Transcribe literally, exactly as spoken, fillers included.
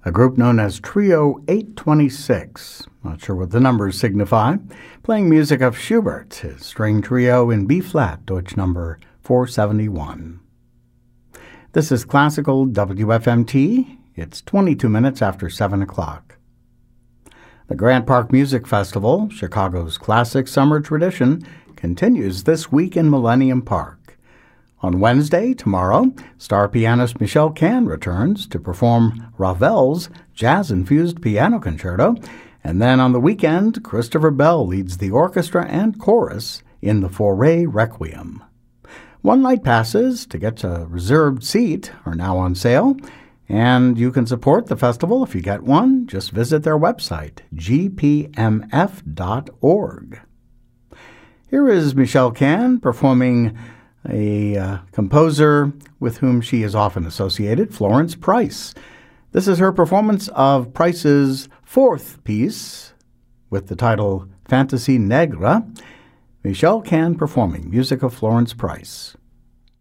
a group known as Trio eight twenty-six. Not sure what the numbers signify. Playing music of Schubert, his string trio in B-flat, Deutsch number four seventy-one. This is Classical W F M T. It's twenty-two minutes after seven o'clock. The Grant Park Music Festival, Chicago's classic summer tradition, continues this week in Millennium Park. On Wednesday, tomorrow, star pianist Michelle Kahn returns to perform Ravel's jazz-infused piano concerto, and then on the weekend, Christopher Bell leads the orchestra and chorus in the Fauré Requiem. One-night passes to get a reserved seat are now on sale, and you can support the festival if you get one. Just visit their website, g p m f dot org. Here is Michelle Kahn performing a uh, composer with whom she is often associated, Florence Price. This is her performance of Price's fourth piece with the title Fantasy Negre. Michelle Kahn performing music of Florence Price.